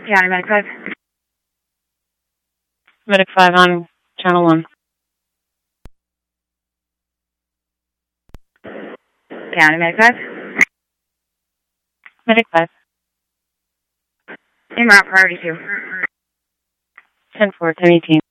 County Medic 5. Medic 5 on Channel 1. County Medic 5. Medic 5. En route priority 2. 10-4, 10-18.